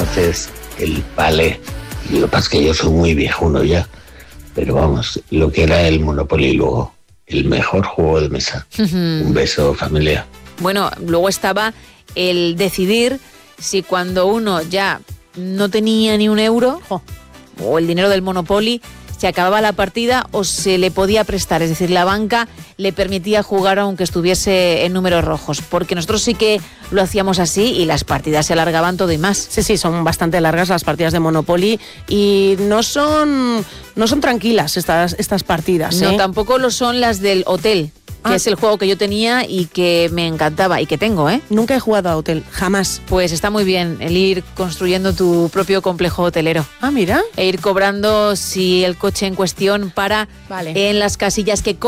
conoces el Palé. Lo que pasa es que yo soy muy viejuno ya, pero vamos, lo que era el Monopoly luego, el mejor juego de mesa. Un beso, familia. Bueno, luego estaba el decidir si cuando uno ya no tenía ni un euro o el dinero del Monopoly, se acababa la partida o se le podía prestar. Es decir, la banca le permitía jugar aunque estuviese en números rojos. Porque nosotros sí que lo hacíamos así y las partidas se alargaban todo y más. Sí, son bastante largas las partidas de Monopoly y no son tranquilas estas partidas. No, tampoco lo son las del hotel, que es el juego que yo tenía y que me encantaba y que tengo, ¿eh? Nunca he jugado a hotel, jamás. Pues está muy bien el ir construyendo tu propio complejo hotelero. Ah, mira. E ir cobrando si el coche en cuestión para en las casillas que